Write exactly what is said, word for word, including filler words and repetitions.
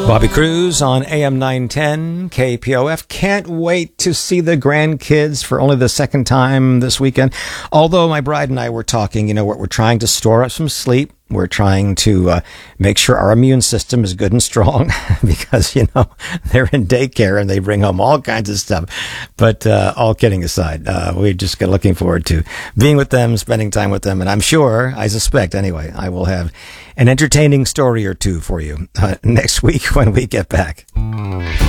Bobby Cruz on A M nine ten K P O F. Can't wait to see the grandkids for only the second time this weekend. Although my bride and I were talking, you know, we're, we're trying to store up some sleep. We're trying to uh, make sure our immune system is good and strong because, you know, they're in daycare and they bring home all kinds of stuff. But uh, all kidding aside, uh, we're just looking forward to being with them, spending time with them. And I'm sure, I suspect anyway, I will have an entertaining story or two for you uh, next week when we get back.